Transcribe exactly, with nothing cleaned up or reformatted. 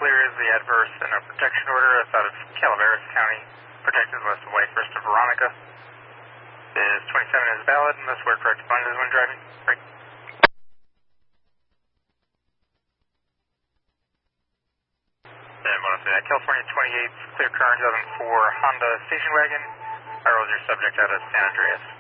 clear is the adverse and no protection order. That's out of Calaveras County, protected west of Whitehurst to Veronica. Is twenty-seven is valid unless we're correct abundance when driving. Great. Then one of the California twenty-eight, clear current eleven four Honda station wagon. I rolled your subject out of San Andreas.